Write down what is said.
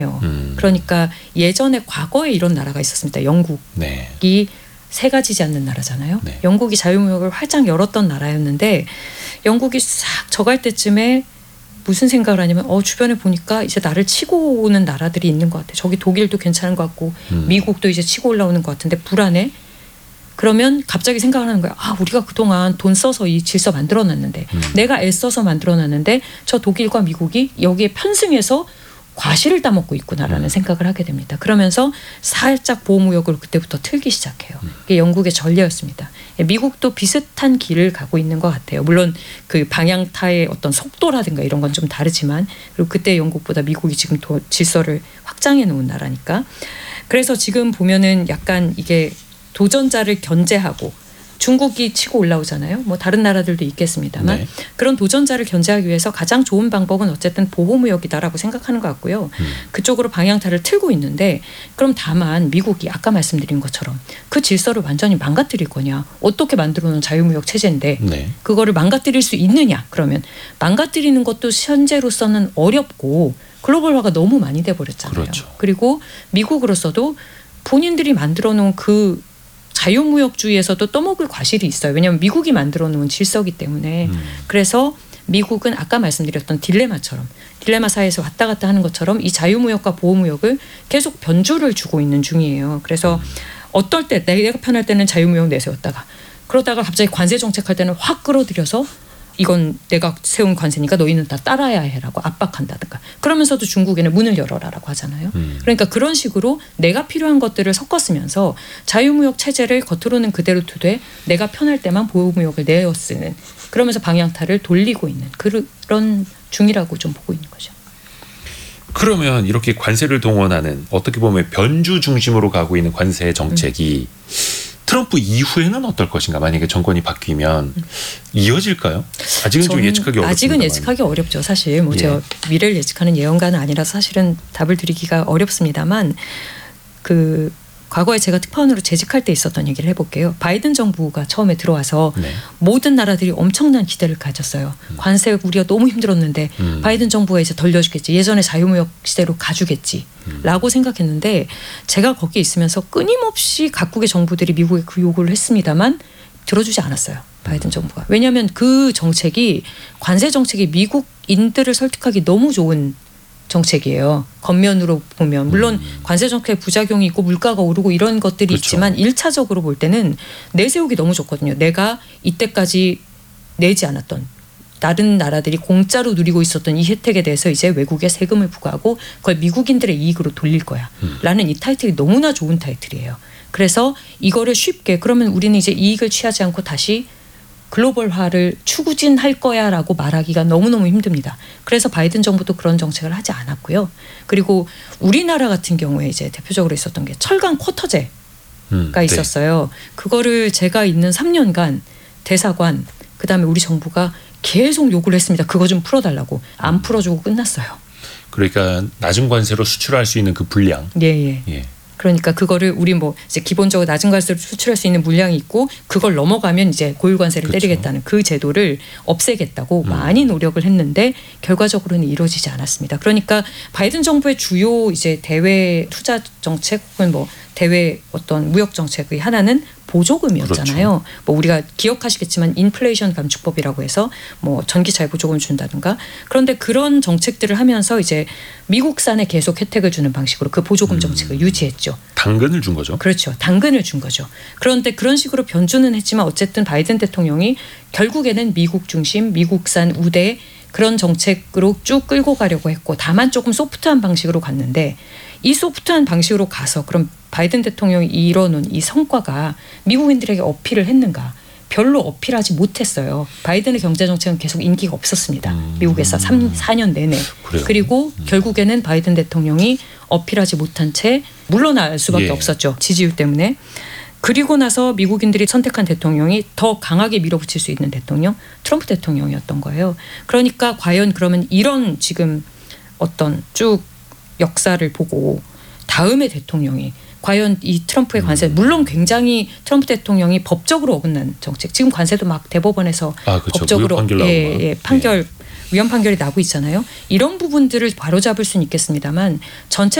그러니까 예전에 과거에 이런 나라가 있었습니다. 영국이 네. 세 가지지 않는 나라잖아요. 네. 영국이 자유무역을 활짝 열었던 나라였는데 영국이 싹 져갈 때쯤에 무슨 생각을 하냐면 주변에 보니까 이제 나를 치고 오는 나라들이 있는 것 같아. 저기 독일도 괜찮은 것 같고 미국도 이제 치고 올라오는 것 같은데 불안해. 그러면 갑자기 생각을 하는 거야. 우리가 그동안 돈 써서 이 질서 만들어놨는데 내가 애써서 만들어놨는데 저 독일과 미국이 여기에 편승해서 과실을 따먹고 있구나라는 생각을 하게 됩니다. 그러면서 살짝 보호무역을 그때부터 틀기 시작해요. 이게 영국의 전례였습니다. 미국도 비슷한 길을 가고 있는 것 같아요. 물론 그 방향타의 어떤 속도라든가 이런 건 좀 다르지만 그리고 그때 영국보다 미국이 지금 질서를 확장해 놓은 나라니까. 그래서 지금 보면은 약간 이게 도전자를 견제하고 중국이 치고 올라오잖아요. 뭐 다른 나라들도 있겠습니다만 네. 그런 도전자를 견제하기 위해서 가장 좋은 방법은 어쨌든 보호무역이다라고 생각하는 것 같고요. 그쪽으로 방향타를 틀고 있는데 그럼 다만 미국이 아까 말씀드린 것처럼 그 질서를 완전히 망가뜨릴 거냐. 어떻게 만들어놓은 자유무역 체제인데 네. 그거를 망가뜨릴 수 있느냐. 그러면 망가뜨리는 것도 현재로서는 어렵고 글로벌화가 너무 많이 돼버렸잖아요. 그렇죠. 그리고 미국으로서도 본인들이 만들어놓은 그 자유무역주의에서도 떠먹을 과실이 있어요. 왜냐하면 미국이 만들어 놓은 질서이기 때문에. 그래서 미국은 아까 말씀드렸던 딜레마처럼 딜레마 사이에서 왔다 갔다 하는 것처럼 이 자유무역과 보호무역을 계속 변주를 주고 있는 중이에요. 그래서 어떨 때 내가 편할 때는 자유무역 내세웠다가 그러다가 갑자기 관세 정책할 때는 확 끌어들여서 이건 내가 세운 관세니까 너희는 다 따라야 해라고 압박한다든가. 그러면서도 중국에는 문을 열어라라고 하잖아요. 그러니까 그런 식으로 내가 필요한 것들을 섞었으면서 자유무역 체제를 겉으로는 그대로 두되 내가 편할 때만 보호무역을 내어 쓰는 그러면서 방향타를 돌리고 있는 그런 중이라고 좀 보고 있는 거죠. 그러면 이렇게 관세를 동원하는 어떻게 보면 변주 중심으로 가고 있는 관세 정책이 트럼프 이후에는 어떨 것인가? 만약에 정권이 바뀌면 이어질까요? 아직은 좀 예측하기 어렵습니다. 아직은 예측하기 어렵죠. 사실 뭐 제가 미래를 예측하는 예언가는 아니라서 사실은 답을 드리기가 어렵습니다만 그 과거에 제가 특파원으로 재직할 때 있었던 얘기를 해볼게요. 바이든 정부가 처음에 들어와서 모든 나라들이 엄청난 기대를 가졌어요. 관세 우리가 너무 힘들었는데 바이든 정부가 이제 덜려주겠지. 예전에 자유무역 시대로 가주겠지. 라고 생각했는데 제가 거기에 있으면서 끊임없이 각국의 정부들이 미국에 그 요구를 했습니다만 들어주지 않았어요. 바이든 정부가. 왜냐하면 그 정책이 관세 정책이 미국인들을 설득하기 너무 좋은 정책이에요. 겉면으로 보면 물론 관세 정책의 부작용이 있고 물가가 오르고 이런 것들이 그렇죠. 있지만 1차적으로 볼 때는 내세우기 너무 좋거든요. 내가 이때까지 내지 않았던 다른 나라들이 공짜로 누리고 있었던 이 혜택에 대해서 이제 외국에 세금을 부과하고 그걸 미국인들의 이익으로 돌릴 거야 라는 이 타이틀이 너무나 좋은 타이틀이에요. 그래서 이거를 쉽게 그러면 우리는 이제 이익을 취하지 않고 다시 글로벌화를 추구진할 거야라고 말하기가 너무너무 힘듭니다. 그래서 바이든 정부도 그런 정책을 하지 않았고요. 그리고 우리나라 같은 경우에 이제 대표적으로 있었던 게 철강 쿼터제가 있었어요. 그거를 제가 있는 3년간 대사관 그다음에 우리 정부가 계속 요구를 했습니다. 그거 좀 풀어달라고. 안 풀어주고 끝났어요. 그러니까 낮은 관세로 수출할 수 있는 그 분량. 예. 그러니까 그거를 우리 뭐 이제 기본적으로 낮은 관세로 수출할 수 있는 물량이 있고 그걸 넘어가면 이제 고유 관세를 그렇죠. 때리겠다는 그 제도를 없애겠다고 많이 노력을 했는데 결과적으로는 이루어지지 않았습니다. 그러니까 바이든 정부의 주요 이제 대외 투자 정책 혹은 뭐 대외 어떤 무역 정책의 하나는 보조금이었잖아요. 그렇죠. 뭐 우리가 기억하시겠지만 인플레이션 감축법이라고 해서 뭐 전기차에 보조금을 준다든가 그런데 그런 정책들을 하면서 이제 미국산에 계속 혜택을 주는 방식으로 그 보조금 정책을 유지했죠. 당근을 준 거죠. 그렇죠. 당근을 준 거죠. 그런데 그런 식으로 변주는 했지만 어쨌든 바이든 대통령이 결국에는 미국 중심, 미국산 우대 그런 정책으로 쭉 끌고 가려고 했고 다만 조금 소프트한 방식으로 갔는데 이 소프트한 방식으로 가서 그럼 바이든 대통령이 이뤄놓은 이 성과가 미국인들에게 어필을 했는가? 별로 어필하지 못했어요. 바이든의 경제정책은 계속 인기가 없었습니다. 미국에서 4년 내내. 그래요? 그리고 결국에는 바이든 대통령이 어필하지 못한 채 물러날 수밖에 없었죠. 지지율 때문에. 그리고 나서 미국인들이 선택한 대통령이 더 강하게 밀어붙일 수 있는 대통령 트럼프 대통령이었던 거예요. 그러니까 과연 그러면 이런 지금 어떤 쭉 역사를 보고 다음의 대통령이 과연 이 트럼프의 관세 물론 굉장히 트럼프 대통령이 법적으로 어긋난 정책 지금 관세도 막 대법원에서 그렇죠. 법적으로 판결 판결 위헌 판결이 나고 있잖아요. 이런 부분들을 바로잡을 수는 있겠습니다만 전체